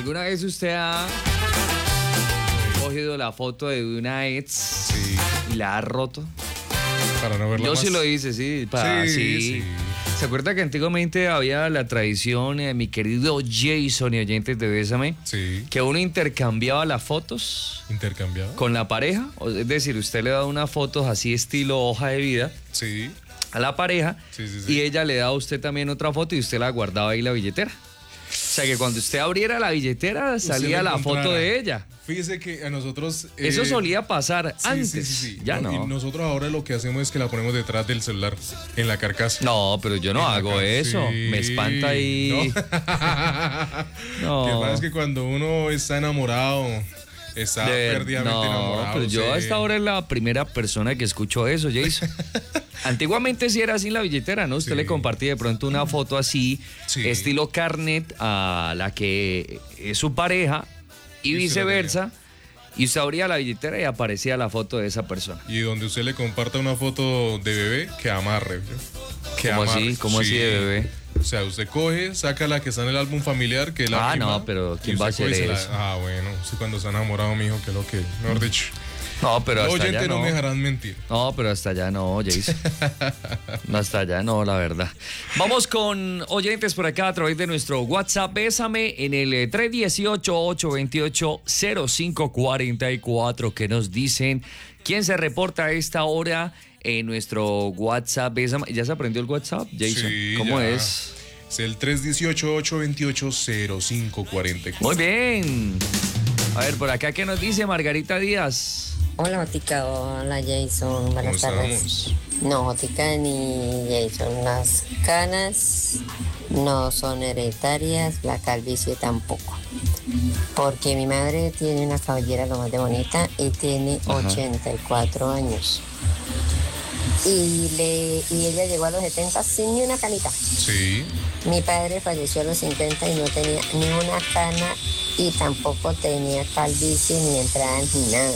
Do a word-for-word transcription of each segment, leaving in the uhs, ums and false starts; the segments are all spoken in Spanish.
¿Alguna vez usted ha cogido la foto de una ex Sí. y la ha roto? Para no verla Yo más. sí lo hice, sí. Para, Sí, sí. sí. ¿Se acuerda que antiguamente había la tradición, eh, mi querido Jason y oyentes de Bésame, Sí. que uno intercambiaba las fotos ¿Intercambiado? con la pareja? O- Es decir, usted le da unas fotos así estilo hoja de vida Sí. a la pareja Sí, sí, sí. y ella le da a usted también otra foto y usted la guardaba ahí en la billetera. O sea que cuando usted abriera la billetera salía la la foto encontrara. de ella. Fíjese que a nosotros... eh, Eso solía pasar sí, antes. Sí, sí, sí. Ya no. Y nosotros ahora lo que hacemos es que la ponemos detrás del celular, en la carcasa. No, pero yo no En la hago car- eso. Sí. Me espanta ahí. No. No. Lo que pasa es que cuando uno está enamorado, está De ver- perdidamente no, enamorado. pero yo sí. hasta ahora es la primera persona que escucho eso, Jason. Antiguamente sí era así en la billetera, ¿no? Usted Sí. le compartía de pronto una foto así, Sí. estilo carnet, a la que es su pareja y Y usted la viceversa. Y usted abría la billetera y aparecía la foto de esa persona. Y donde usted le comparta una foto de bebé, que amarre. ¿Yo? Que ¿Cómo amarre. así? ¿Cómo así de bebé? O sea, usted coge, saca la que está en el álbum familiar, que es la Ah, prima, no, pero y ¿quién va a usted hacer coge y se la- eso? Ah, bueno, usted cuando está enamorado, mijo, que es lo que, mejor dicho. No, pero Los hasta allá oyentes no no. me dejarán mentir. No, pero hasta allá no, Jason. No, hasta allá no, la verdad. Vamos con oyentes por acá a través de nuestro WhatsApp. Bésame en el eh, tres uno ocho, ocho dos ocho, cero cinco cuatro cuatro que nos dicen quién se reporta a esta hora en nuestro WhatsApp. Bésame. ¿Ya se aprendió el WhatsApp, Jason? Sí, ¿Cómo ya. es? Es el tres uno ocho, ocho dos ocho, cero cinco cuatro cuatro. Muy bien. A ver, por acá, ¿qué nos dice Margarita Díaz? Hola, Jotica. Hola, Jason. Buenas ¿Cómo tardes. estamos? No, Jotica ni Jason. Las canas no son hereditarias, la calvicie tampoco. Porque mi madre tiene una cabellera lo más de bonita y tiene Ajá. ochenta y cuatro años. Y, le, y ella llegó a los setenta sin ni una canita. Sí. Mi padre falleció a los cincuenta y no tenía ni una cana y tampoco tenía calvicie ni entradas ni nada.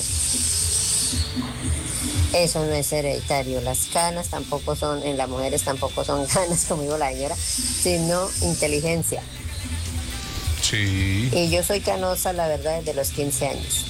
Eso no es hereditario. Las canas tampoco son, en las mujeres tampoco son canas, como digo la señora, sino inteligencia. Sí. Y yo soy canosa, la verdad, desde los quince años.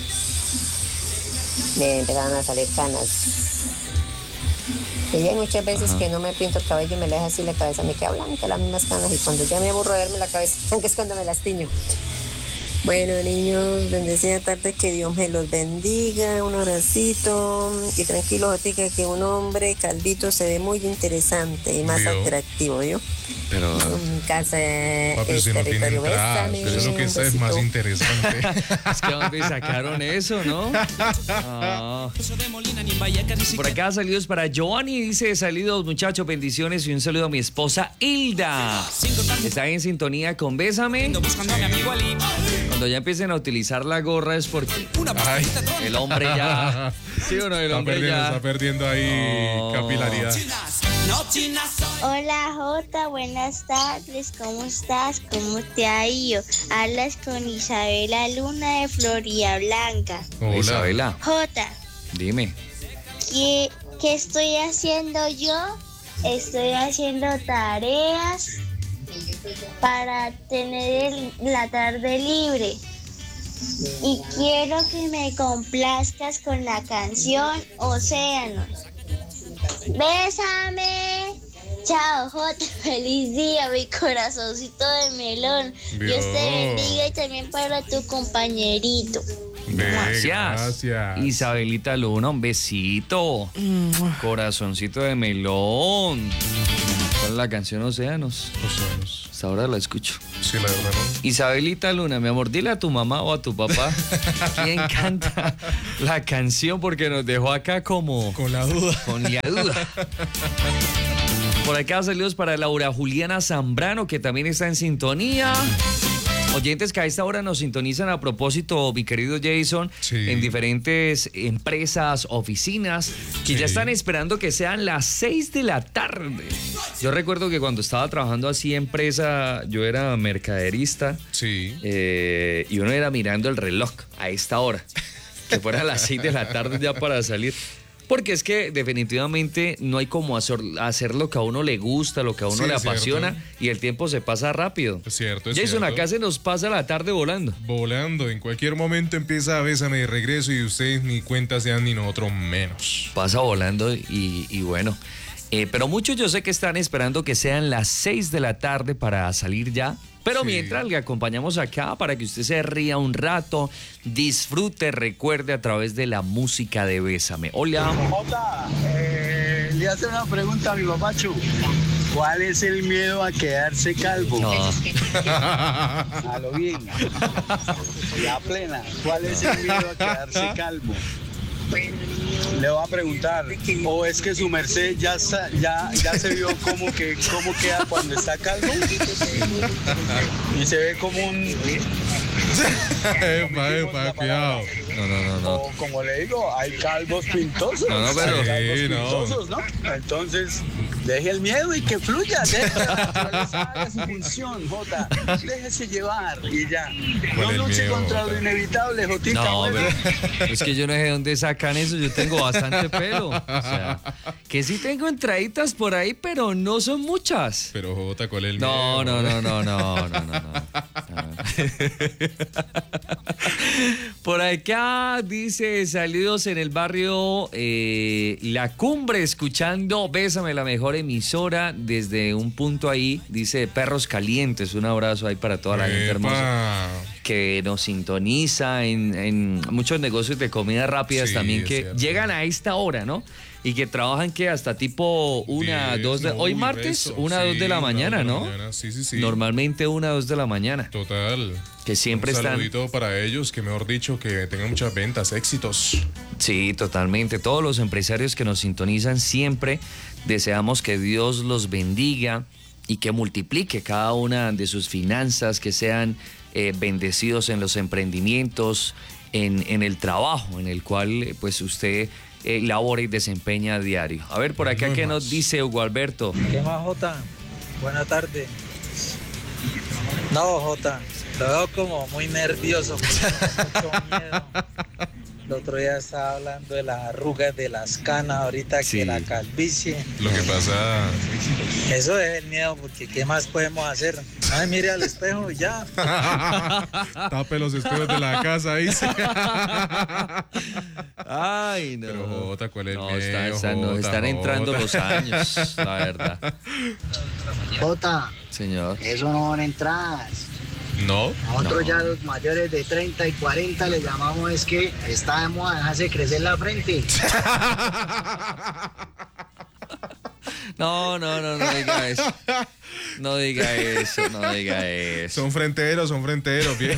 Me empezaron a salir canas. Y hay muchas veces Ajá. que no me pinto el cabello y me la dejo así, la cabeza me queda blanca, las mismas canas. Y cuando ya me aburro de verme la cabeza, que es cuando me las tiño. Bueno, niños, bendecida tarde, que Dios me los bendiga, un abracito y tranquilo, Jotica, que un hombre calvito se ve muy interesante y más Vio. atractivo, ¿yo? Pero... Mi casa Papi, es si no tiene territorio. entradas, Bésame, pero es lo que un está es más besito. interesante. Es que dónde sacaron eso, ¿no? Ah. Por acá saludos para Giovanni, dice saludos muchachos, bendiciones y un saludo a mi esposa Hilda. Está en sintonía con Bésame. Cuando ya empiecen a utilizar la gorra es porque Ay. el hombre ya... ¿Sí o no? El Está hombre perdiendo, ya... está perdiendo ahí No. capilaridad. Hola Jota, buenas tardes, ¿cómo estás? ¿Cómo te ha ido? Hablas con Isabela Luna de Florida Blanca. Hola. Isabela, Jota, dime. ¿qué, qué estoy haciendo yo? Estoy haciendo tareas para tener el- la tarde libre. Y quiero que me complazcas con la canción Océanos. ¡Bésame! Chao, Jota. Feliz día, mi corazoncito de melón. Dios te Dios. bendiga y también para tu compañerito. Ve, Gracias. Gracias. Isabelita Luna, un besito. Corazoncito de melón. ¿Cuál es la canción Océanos? Océanos. Hasta ahora la escucho. Sí, la verdad, ¿no? Isabelita Luna, mi amor, dile a tu mamá o a tu papá quién canta la canción porque nos dejó acá como Con la duda. con la duda. Por acá saludos para Laura Juliana Zambrano, que también está en sintonía. Oyentes que a esta hora nos sintonizan a propósito, mi querido Jason, Sí. en diferentes empresas, oficinas, que Sí. ya están esperando que sean las seis de la tarde. Yo recuerdo que cuando estaba trabajando así en empresa, yo era mercaderista Sí. eh, y uno era mirando el reloj a esta hora, que fuera a las seis de la tarde ya para salir. Porque es que definitivamente no hay como hacer, hacer lo que a uno le gusta, lo que a uno Sí, le es apasiona, cierto. y el tiempo se pasa rápido. Es cierto, es Jason, cierto. acá se nos pasa la tarde volando. Volando, en cualquier momento empieza a Bésame de regreso y ustedes ni cuenta se dan ni nosotros menos. Pasa volando y, y bueno. Eh, pero muchos yo sé que están esperando que sean las seis de la tarde para salir ya. Pero Sí. mientras le acompañamos acá para que usted se ría un rato, disfrute, recuerde a través de la música de Bésame. Hola. Jota, eh, le hace una pregunta a mi papacho. ¿Cuál es el miedo a quedarse calvo? No, A lo bien. La plena. ¿Cuál es el miedo a quedarse calvo? Le voy a preguntar, ¿o es que su merced ya, sa- ya, ya se vio cómo, que, cómo queda cuando está calvo? Y se ve como un... Epa, epa, cuidado. no, no, no, no. O como le digo, hay calvos pintosos. No, no, pero- Hay calvos Sí, no. pintosos, ¿no? Entonces, deje el miedo y que fluya. Deje que la naturaleza haga su función, Jota. Déjese llevar y ya. ¿Cuál No el luche miedo, contra Jota? lo inevitable, Jotica. No, bueno. pero es que yo no sé de dónde sacan eso, yo tengo bastante pelo. O sea, que sí tengo entraditas por ahí, pero no son muchas. Pero Jota, ¿cuál es el No, miedo? no, no, no, no, no, no, no. Por acá dice saludos en el barrio eh, La Cumbre, escuchando Bésame, la mejor emisora desde un punto ahí, dice Perros Calientes. Un abrazo ahí para toda la gente hermosa Epa. que nos sintoniza en, en muchos negocios de comida rápidas Sí, también es que cierto. llegan a esta hora, ¿no? Y que trabajan que hasta tipo una, Diez, dos de... no, Hoy uy, martes, resto. una, Sí, dos de la una, mañana, dos de la ¿no? mañana. Sí, sí, sí. Normalmente una, dos de la mañana. Total. Que siempre Un están... saludito para ellos, que mejor dicho, que tengan muchas ventas, éxitos. Sí, totalmente. Todos los empresarios que nos sintonizan siempre deseamos que Dios los bendiga y que multiplique cada una de sus finanzas, que sean eh, bendecidos en los emprendimientos, en, en el trabajo en el cual eh, pues usted eh, labora y desempeña a diario. A ver, por acá, No ¿qué más. nos dice Hugo Alberto? ¿Qué más, Jota? Buena tarde. No, Jota, lo veo como muy nervioso, con mucho miedo. El otro día estaba hablando de las arrugas de las canas, ahorita Sí. que la calvicie. Lo que pasa... Eso es el miedo, porque ¿qué más podemos hacer? Ay, mire al espejo y ya. Tape los espejos de la casa, dice. Ay, no. Pero Jota, ¿cuál es el No, miedo, está- está- nos Jota, están entrando Jota? los años, la verdad. Jota, Señor. eso no son entradas. ¿No? Nosotros No. ya los mayores de treinta y cuarenta le llamamos es que está de moda dejarse crecer la frente. No, no, no, no diga eso. No diga eso, no diga eso. Son fronteros, son fronteros, bien.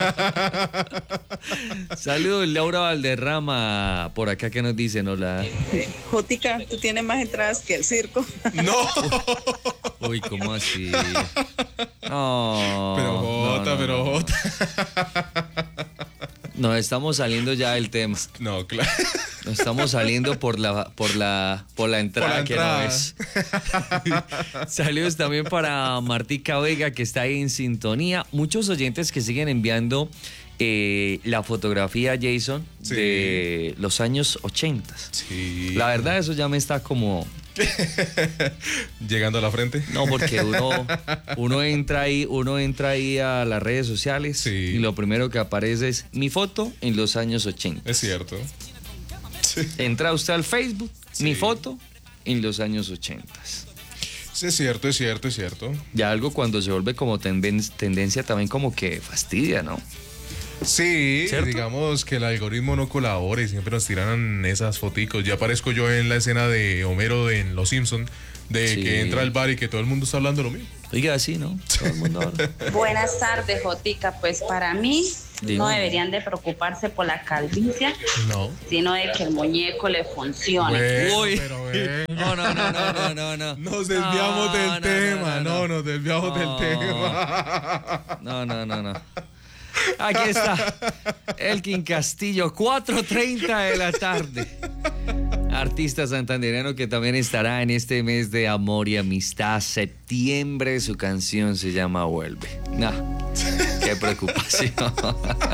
Saludos, Laura Valderrama, por acá que nos dicen, hola. Jotica, tú tienes más entradas que el circo. No. Uy, ¿cómo así? No. Pero no, Jota, no, pero no. Jota. Nos estamos saliendo ya del tema. No, claro. Nos estamos saliendo por la, por la, por la entrada Por la que entrada. no es. Saludos también para Martica Vega, que está ahí en sintonía. Muchos oyentes que siguen enviando eh, la fotografía, Jason, Sí. de los años ochenta. Sí. La verdad, eso ya me está como... Llegando a la frente. No, porque uno, uno entra ahí, uno entra ahí a las redes sociales Sí. y lo primero que aparece es mi foto en los años ochenta. Es cierto. Sí. Entra usted al Facebook, Sí. mi foto en los años ochenta. Sí, es cierto, es cierto, es cierto. Ya algo cuando se vuelve como tenden- tendencia también como que fastidia, ¿no? Sí, ¿Cierto? digamos que el algoritmo no colabora y siempre nos tiran esas foticos. Ya aparezco yo en la escena de Homero en Los Simpson, de Sí. que entra al bar y que todo el mundo está hablando lo mismo. Oiga, así, ¿no? Todo el mundo habla. Buenas tardes, Jotica. Pues para mí Dime. no deberían de preocuparse por la calvicie, No. sino de que el muñeco le funcione. Bueno, Uy. pero bueno. No, no, no, no, no, no, no. Nos desviamos No, del no, tema, no, no, no. nos desviamos No. del tema. No, no, no, no. Aquí está Elkin Castillo, cuatro treinta de la tarde. Artista santandereano que también estará en este mes de amor y amistad, septiembre. Su canción se llama Vuelve. No, qué preocupación.